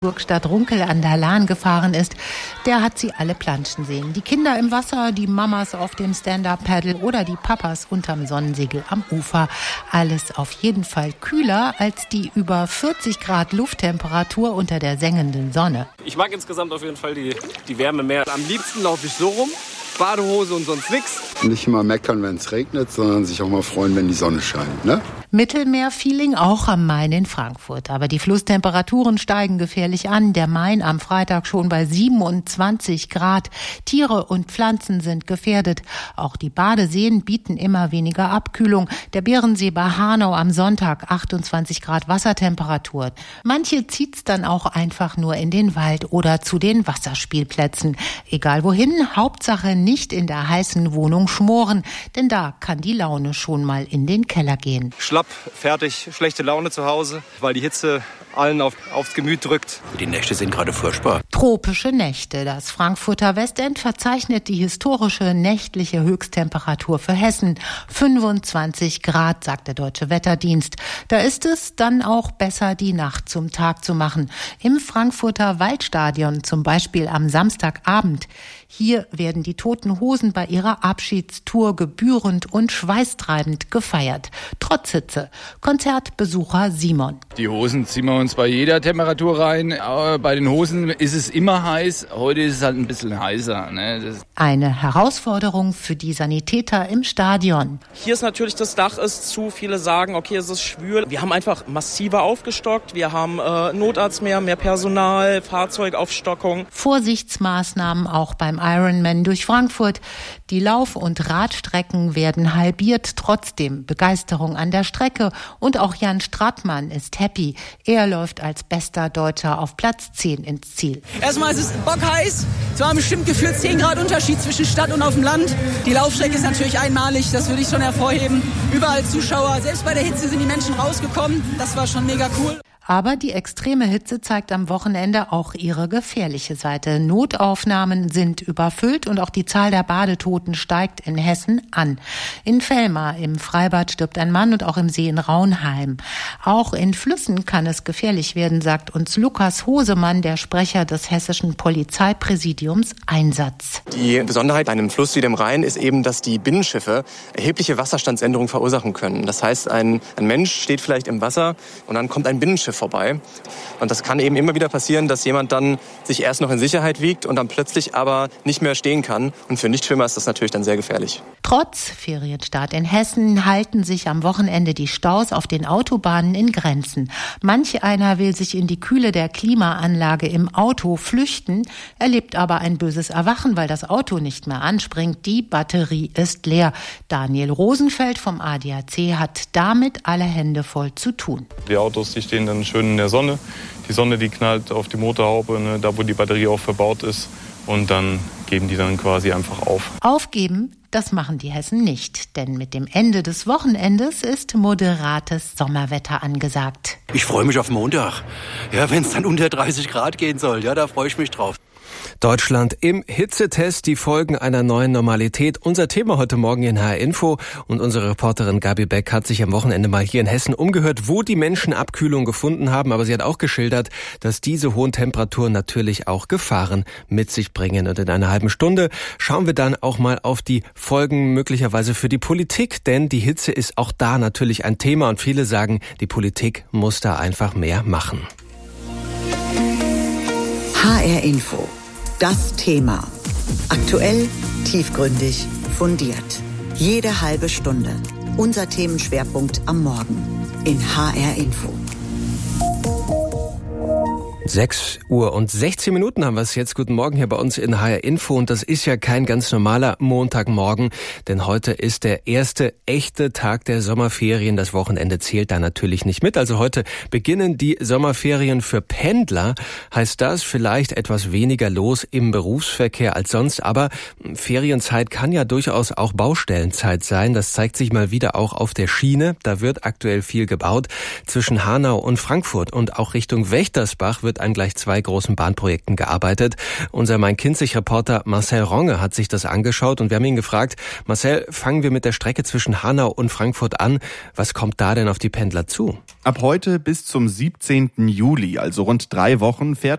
Stadt Runkel an der Lahn gefahren ist, der hat sie alle planschen sehen. Die Kinder im Wasser, die Mamas auf dem Stand-Up-Paddle oder die Papas unterm Sonnensegel am Ufer. Alles auf jeden Fall kühler als die über 40 Grad Lufttemperatur unter der sengenden Sonne. Ich mag insgesamt auf jeden Fall die Wärme mehr. Am liebsten laufe ich so rum, Badehose und sonst nichts. Nicht immer meckern, wenn es regnet, sondern sich auch mal freuen, wenn die Sonne scheint, ne? Mittelmeer-Feeling auch am Main in Frankfurt. Aber die Flusstemperaturen steigen gefährlich an. Der Main am Freitag schon bei 27 Grad. Tiere und Pflanzen sind gefährdet. Auch die Badeseen bieten immer weniger Abkühlung. Der Bärensee bei Hanau am Sonntag 28 Grad Wassertemperatur. Manche zieht's dann auch einfach nur in den Wald oder zu den Wasserspielplätzen. Egal wohin, Hauptsache nicht in der heißen Wohnung schmoren. Denn da kann die Laune schon mal in den Keller gehen. Schlapp, fertig, schlechte Laune zu Hause, weil die Hitze allen aufs Gemüt drückt. Die Nächte sind gerade furchtbar. Tropische Nächte. Das Frankfurter Westend verzeichnet die historische nächtliche Höchsttemperatur für Hessen. 25 Grad, sagt der Deutsche Wetterdienst. Da ist es dann auch besser, die Nacht zum Tag zu machen. Im Frankfurter Waldstadion zum Beispiel am Samstagabend. Hier werden die Toten Hosen bei ihrer Abschiedstour gebührend und schweißtreibend gefeiert. Trotz Hitze. Konzertbesucher Simon. Die Hosen ziehen wir uns bei jeder Temperatur rein. Aber bei den Hosen ist es immer heiß. Heute ist es halt ein bisschen heißer. Ne? Eine Herausforderung für die Sanitäter im Stadion. Hier ist natürlich das Dach ist zu. Viele sagen, okay, es ist schwül. Wir haben einfach massiver aufgestockt. Wir haben Notarzt mehr Personal, Fahrzeugaufstockung. Vorsichtsmaßnahmen auch beim Ironman durch Frankfurt. Die Lauf- und Radstrecken werden halbiert. Trotzdem Begeisterung an der Strecke. Und auch Jan Strattmann ist happy. Er läuft als bester Deutscher auf Platz 10 ins Ziel. Erstmal ist es bockheiß. Es war bestimmt gefühlt 10 Grad Unterschied zwischen Stadt und auf dem Land. Die Laufstrecke ist natürlich einmalig. Das würde ich schon hervorheben. Überall Zuschauer. Selbst bei der Hitze sind die Menschen rausgekommen. Das war schon mega cool. Aber die extreme Hitze zeigt am Wochenende auch ihre gefährliche Seite. Notaufnahmen sind überfüllt und auch die Zahl der Badetoten steigt in Hessen an. In Vellmar im Freibad stirbt ein Mann und auch im See in Raunheim. Auch in Flüssen kann es gefährlich werden, sagt uns Lukas Hosemann, der Sprecher des hessischen Polizeipräsidiums Einsatz. Die Besonderheit bei einem Fluss wie dem Rhein ist eben, dass die Binnenschiffe erhebliche Wasserstandsänderungen verursachen können. Das heißt, ein Mensch steht vielleicht im Wasser und dann kommt ein Binnenschiff vorbei. Und das kann eben immer wieder passieren, dass jemand dann sich erst noch in Sicherheit wiegt und dann plötzlich aber nicht mehr stehen kann. Und für Nichtschwimmer ist das natürlich dann sehr gefährlich. Trotz Ferienstart in Hessen halten sich am Wochenende die Staus auf den Autobahnen in Grenzen. Manch einer will sich in die Kühle der Klimaanlage im Auto flüchten, erlebt aber ein böses Erwachen, weil das Auto nicht mehr anspringt. Die Batterie ist leer. Daniel Rosenfeld vom ADAC hat damit alle Hände voll zu tun. Die Autos, die stehen dann schön in der Sonne. Die Sonne, die knallt auf die Motorhaube, ne, da wo die Batterie auch verbaut ist. Und dann geben die dann quasi einfach auf. Aufgeben, das machen die Hessen nicht. Denn mit dem Ende des Wochenendes ist moderates Sommerwetter angesagt. Ich freue mich auf Montag. Ja, wenn es dann unter 30 Grad gehen soll, ja, da freue ich mich drauf. Deutschland im Hitzetest, die Folgen einer neuen Normalität. Unser Thema heute Morgen in HR Info. Und unsere Reporterin Gabi Beck hat sich am Wochenende mal hier in Hessen umgehört, wo die Menschen Abkühlung gefunden haben. Aber sie hat auch geschildert, dass diese hohen Temperaturen natürlich auch Gefahren mit sich bringen. Und in einer halben Stunde schauen wir dann auch mal auf die Folgen möglicherweise für die Politik. Denn die Hitze ist auch da natürlich ein Thema. Und viele sagen, die Politik muss da einfach mehr machen. HR Info. Das Thema. Aktuell, tiefgründig, fundiert. Jede halbe Stunde. Unser Themenschwerpunkt am Morgen in HR Info. 6:16 haben wir es jetzt. Guten Morgen hier bei uns in HR Info. Und das ist ja kein ganz normaler Montagmorgen, denn heute ist der erste echte Tag der Sommerferien. Das Wochenende zählt da natürlich nicht mit. Also heute beginnen die Sommerferien für Pendler. Heißt das vielleicht etwas weniger los im Berufsverkehr als sonst. Aber Ferienzeit kann ja durchaus auch Baustellenzeit sein. Das zeigt sich mal wieder auch auf der Schiene. Da wird aktuell viel gebaut. Zwischen Hanau und Frankfurt und auch Richtung Wächtersbach wird an gleich 2 großen Bahnprojekten gearbeitet. Unser Main-Kinzig-Reporter Marcel Ronge hat sich das angeschaut und wir haben ihn gefragt, Marcel, fangen wir mit der Strecke zwischen Hanau und Frankfurt an. Was kommt da denn auf die Pendler zu? Ab heute bis zum 17. Juli, also rund 3 Wochen, fährt